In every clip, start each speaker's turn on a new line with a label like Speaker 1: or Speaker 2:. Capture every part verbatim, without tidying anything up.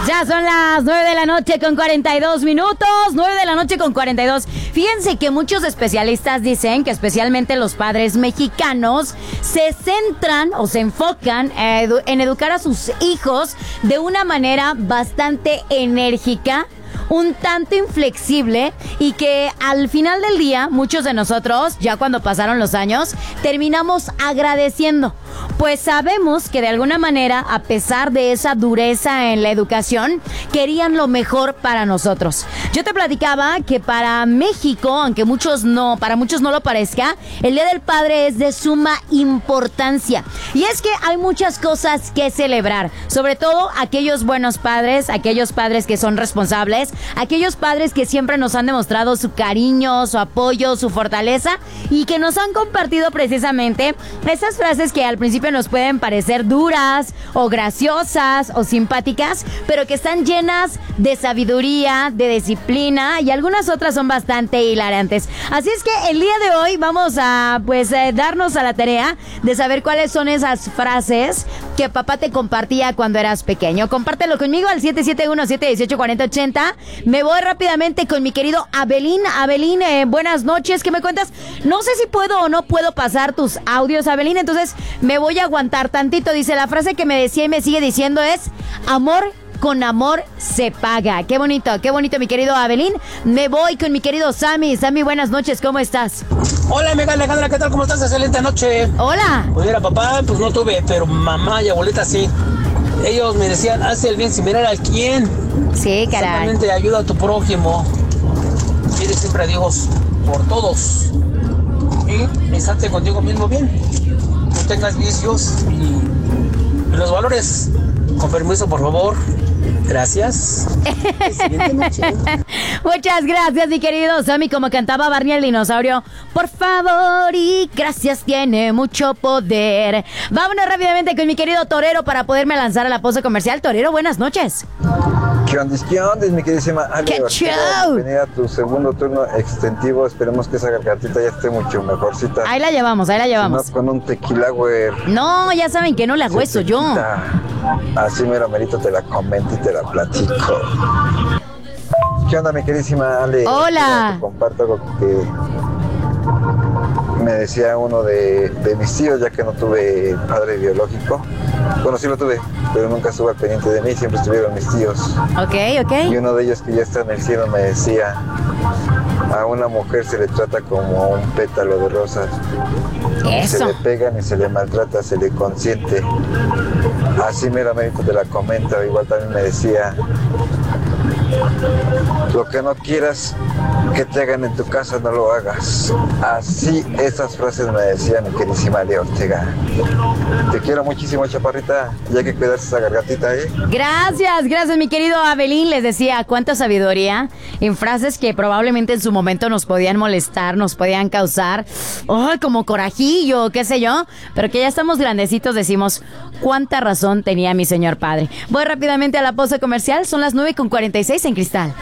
Speaker 1: Ya son las nueve de la noche con cuarenta y dos minutos, nueve de la noche con cuarenta y dos. Fíjense que muchos especialistas dicen que especialmente los padres mexicanos se centran o se enfocan edu- en educar a sus hijos de una manera bastante enérgica, un tanto inflexible, y que al final del día muchos de nosotros, ya cuando pasaron los años, terminamos agradeciendo, pues sabemos que de alguna manera, a pesar de esa dureza en la educación, querían lo mejor para nosotros. Yo te platicaba que para México, aunque muchos no, para muchos no lo parezca, el Día del Padre es de suma importancia, y es que hay muchas cosas que celebrar, sobre todo aquellos buenos padres, aquellos padres que son responsables, aquellos padres que siempre nos han demostrado su cariño, su apoyo, su fortaleza, y que nos han compartido precisamente esas frases que al principio nos pueden parecer duras o graciosas o simpáticas, pero que están llenas de sabiduría, de disciplina, y algunas otras son bastante hilarantes. Así es que el día de hoy vamos a pues eh, darnos a la tarea de saber cuáles son esas frases que papá te compartía cuando eras pequeño. Compártelo conmigo al siete siete uno, siete uno ocho, cuatro cero ocho cero. Me voy rápidamente con mi querido Abelín. Abelín, eh, buenas noches, ¿qué me cuentas? No sé si puedo o no puedo pasar tus audios, Abelín, entonces me voy a aguantar tantito. Dice, la frase que me decía y me sigue diciendo es: amor con amor se paga. Qué bonito, qué bonito, mi querido Abelín. Me voy con mi querido Sammy. Sammy, buenas noches, ¿cómo estás?
Speaker 2: Hola, amiga Alejandra, ¿qué tal? ¿Cómo estás? Excelente noche.
Speaker 1: Hola.
Speaker 2: Pues mira, papá, pues no tuve, pero mamá y abuelita sí. Ellos me decían, haz el bien sin mirar al quién.
Speaker 1: Sí, caray.
Speaker 2: Simplemente ayuda a tu prójimo. Pide siempre a Dios por todos. Y estate contigo mismo bien. No tengas vicios y, y los valores. Con permiso, por favor. Gracias.
Speaker 1: Muchas gracias, mi querido Sammy. Como cantaba Barney el dinosaurio, por favor y gracias tiene mucho poder. Vámonos rápidamente con mi querido Torero para poderme lanzar a la pausa comercial. Torero, buenas noches.
Speaker 3: ¿Qué onda? ¿Qué onda? Mi queridísima Ale.
Speaker 1: ¡Qué show!
Speaker 3: Bienvenida a tu segundo turno extensivo. Esperemos que esa gargantita ya esté mucho mejorcita.
Speaker 1: Ahí la llevamos, ahí la llevamos.
Speaker 3: Si no, con un tequila, güey.
Speaker 1: No, ya saben que no la hueso yo.
Speaker 3: Así mero merito te la comento y te la platico. ¿Qué onda, mi queridísima Ale?
Speaker 1: Hola.
Speaker 3: Te comparto algo que me decía uno de, de mis tíos, ya que no tuve padre biológico. Bueno, sí lo tuve, pero nunca estuve al pendiente de mí, siempre estuvieron mis tíos.
Speaker 1: Ok, ok.
Speaker 3: Y uno de ellos, que ya está en el cielo, me decía: a una mujer se le trata como a un pétalo de rosas.
Speaker 1: Eso.
Speaker 3: Se le pega ni se le maltrata, se le consiente. Así meramente te la comento. Igual también me decía: lo que no quieras que te hagan en tu casa, no lo hagas. Así, esas frases me decía mi queridísima Lea Ortega. Te quiero muchísimo, chaparrita, y hay que cuidarse esa gargantita, ¿eh?
Speaker 1: Gracias, gracias, mi querido Abelín. Les decía, cuánta sabiduría en frases que probablemente en su momento nos podían molestar, nos podían causar, oh, como corajillo, qué sé yo, pero que ya estamos grandecitos, decimos, cuánta razón tenía mi señor padre. Voy rápidamente a la pausa comercial, son las nueve con cuarenta y seis en Cristal.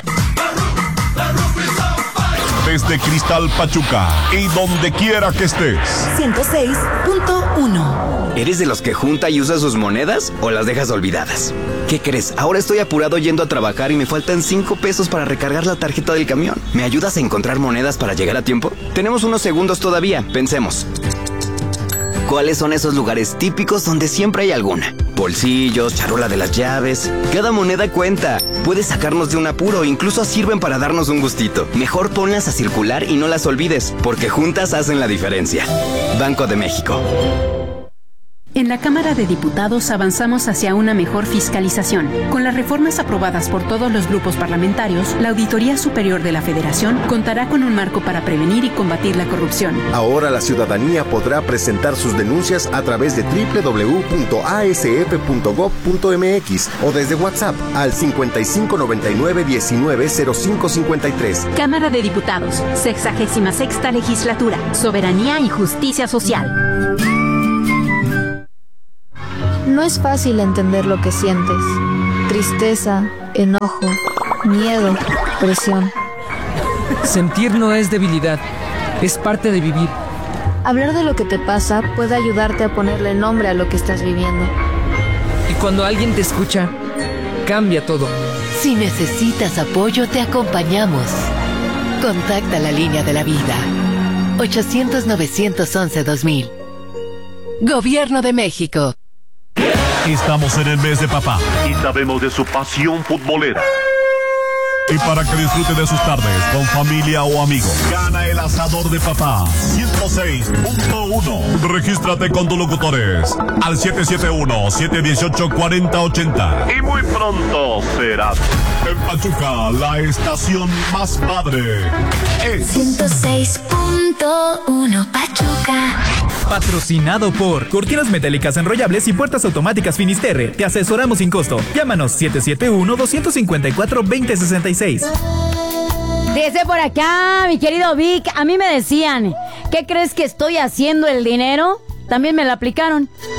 Speaker 4: Desde Cristal Pachuca y donde quiera que estés.
Speaker 5: ciento seis punto uno.
Speaker 6: ¿Eres de los que junta y usa sus monedas o las dejas olvidadas? ¿Qué crees? Ahora estoy apurado yendo a trabajar y me faltan cinco pesos para recargar la tarjeta del camión. ¿Me ayudas a encontrar monedas para llegar a tiempo? Tenemos unos segundos todavía, pensemos. ¿Cuáles son esos lugares típicos donde siempre hay alguna? Bolsillos, charola de las llaves. Cada moneda cuenta. Puedes sacarnos de un apuro, incluso sirven para darnos un gustito. Mejor ponlas a circular y no las olvides, porque juntas hacen la diferencia. Banco de México.
Speaker 7: En la Cámara de Diputados avanzamos hacia una mejor fiscalización. Con las reformas aprobadas por todos los grupos parlamentarios, la Auditoría Superior de la Federación contará con un marco para prevenir y combatir la corrupción.
Speaker 8: Ahora la ciudadanía podrá presentar sus denuncias a través de doble u doble u doble u punto a s f punto gob punto m x o desde WhatsApp al cincuenta y cinco noventa y nueve diecinueve cero cinco cincuenta y tres.
Speaker 7: Cámara de Diputados, sexagésima sexta Legislatura, Soberanía y Justicia Social.
Speaker 9: No es fácil entender lo que sientes. Tristeza, enojo, miedo, presión.
Speaker 10: Sentir no es debilidad, es parte de vivir.
Speaker 9: Hablar de lo que te pasa puede ayudarte a ponerle nombre a lo que estás viviendo.
Speaker 10: Y cuando alguien te escucha, cambia todo.
Speaker 11: Si necesitas apoyo, te acompañamos. Contacta la línea de la vida. ochocientos, novecientos once, dos mil. Gobierno de México.
Speaker 4: Estamos en el mes de papá y sabemos de su pasión futbolera. Y para que disfrute de sus tardes con familia o amigos, gana el asador de papá ciento seis punto uno. Regístrate con tus locutores al siete siete uno, siete uno ocho, cuatro cero ocho cero. Y muy pronto serás en Pachuca, la estación más padre. Es
Speaker 12: ciento seis punto uno Pachuca.
Speaker 13: Patrocinado por Cortinas Metálicas Enrollables y Puertas Automáticas Finisterre. Te asesoramos sin costo. Llámanos siete siete uno, dos cinco cuatro, dos cero seis seis.
Speaker 1: Dice por acá, mi querido Vic, a mí me decían, ¿qué crees que estoy haciendo el dinero? También me lo aplicaron.